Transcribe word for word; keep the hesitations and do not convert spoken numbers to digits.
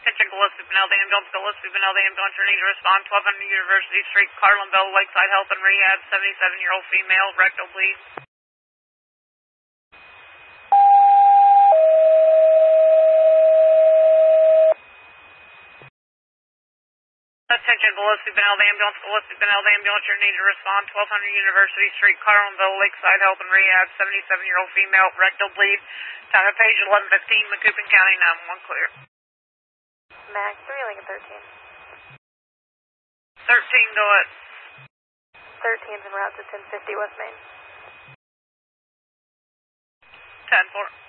Attention Gillespie, Benelli Ambulance, Gillespie, Benelli Ambulance, you need to respond. twelve hundred University Street, Carlinville, Lakeside Health and Rehab, seventy-seven-year-old female, rectal bleed. Attention Gillespie, Benelli Ambulance, Gillespie, Benelli Ambulance, you need to respond. twelve hundred University Street, Carlinville, Lakeside Health and Rehab, seventy-seven-year-old female, rectal bleed. Time of page eleven fifteen, Macoupin County, nine one one clear. Max three, Lincoln thirteen. thirteen, go ahead. thirteen's en route to ten fifty West Main. ten four.